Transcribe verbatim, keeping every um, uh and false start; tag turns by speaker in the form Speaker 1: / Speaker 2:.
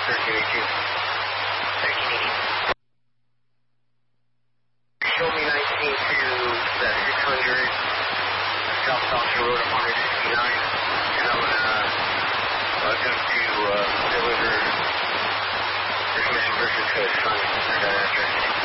Speaker 1: thirteen eighteen. thirteen eighteen. Show me nineteen to that six hundred South Dawson Road on one sixty-nine, and I'm going to attempt to uh, deliver information versus code sign at that address.